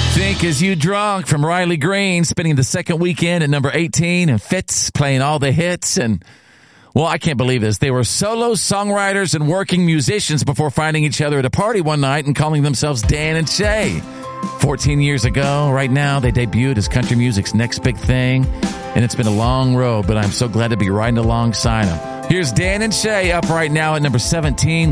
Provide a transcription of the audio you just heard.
Think Is You Drunk from Riley Green, spending the second weekend at number 18, and Fitz playing all the hits. And, well, I can't believe this. They were solo songwriters and working musicians before finding each other at a party one night and calling themselves Dan and Shay. 14 years ago, right now, they debuted as country music's next big thing. And it's been a long road, but I'm so glad to be riding alongside them. Here's Dan and Shay up right now at number 17.